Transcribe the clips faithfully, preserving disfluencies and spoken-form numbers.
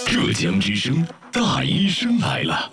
浙江之声大医生来了。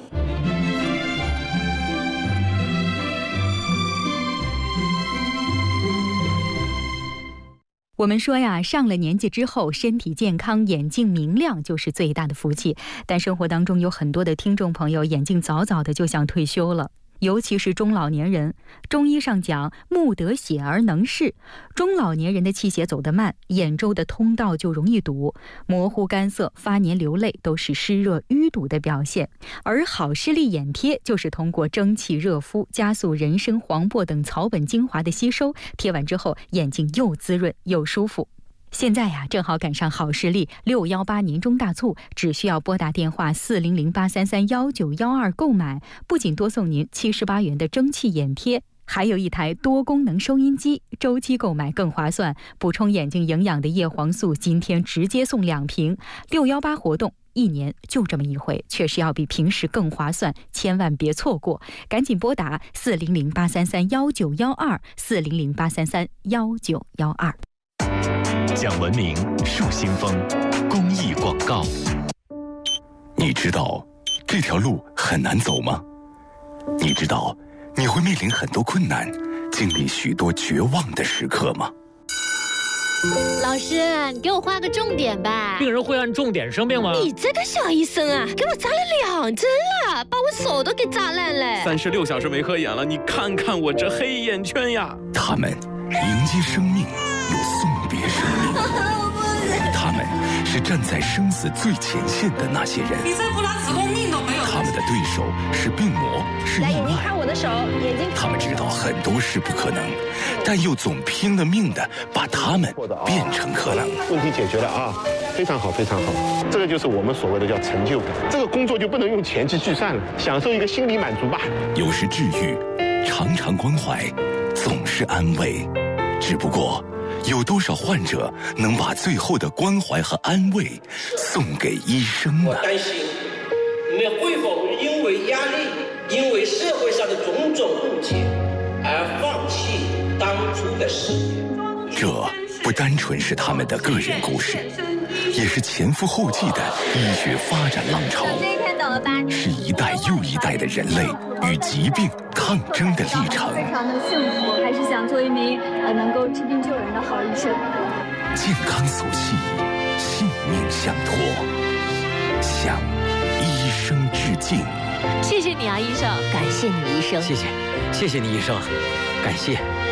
我们说呀，上了年纪之后，身体健康、眼睛明亮就是最大的福气。但生活当中有很多的听众朋友，眼睛早早的就想退休了。尤其是中老年人，中医上讲目得血而能视，中老年人的气血走得慢，眼周的通道就容易堵，模糊干涩、发黏流泪都是湿热淤堵的表现。而好视力眼贴就是通过蒸汽热敷，加速人参、黄柏等草本精华的吸收，贴完之后眼睛又滋润又舒服。现在呀，正好赶上好视力六一八年中大促，只需要拨打电话四零零八三三幺九幺二购买，不仅多送您七十八元的蒸汽眼贴，还有一台多功能收音机，周期购买更划算。补充眼睛营养的叶黄素，今天直接送两瓶。六一八活动一年就这么一回，确实要比平时更划算，千万别错过，赶紧拨打四零零八三三幺九幺二四零零八三三幺九幺二。 讲文明树新风公益广告。你知道这条路很难走吗？你知道你会面临很多困难，经历许多绝望的时刻吗？ 老师，你给我画个重点吧。 病人会按重点生病吗？ 你这个小医生啊，给我扎了两针了，把我手都给扎烂了。 三十六小时没合眼了，你看看我这黑眼圈呀。 他们迎接生命，又送别生命。他们是站在生死最前线的那些人。 你再不拿子宫命都没有。 他们的对手是病魔，是意外。 看我的手，眼睛。 他们知道很多事不可能，但又总拼了命的把他们变成可能。 问题解决了啊，非常好，非常好。这个就是我们所谓的叫成就感。这个工作就不能用钱去计算了，享受一个心理满足吧。 有时治愈，常常关怀，总是安慰。只不过，有多少患者能把最后的关怀和安慰送给医生呢？ 我担心你们会否因为压力，因为社会上的种种误解而放弃当初的事业。 这不单纯是他们的个人故事，也是前赴后继的医学发展浪潮，是一代又一代的人类与疾病抗争的历程。 非常的幸福，还是想做一名呃能够治病救人的好医生。 健康所系，性命相托，向医生致敬。 谢谢你啊，医生，感谢你，医生。 谢谢，谢谢你，医生，感谢。